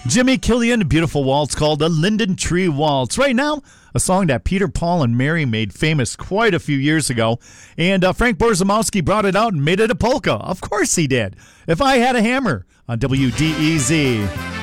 Jimmy Killian, a beautiful waltz called the Linden Tree Waltz. Right now, a song that Peter, Paul, and Mary made famous quite a few years ago. And Frank Borzamowski brought it out and made it a polka. Of course he did. If I Had a Hammer on WDEZ.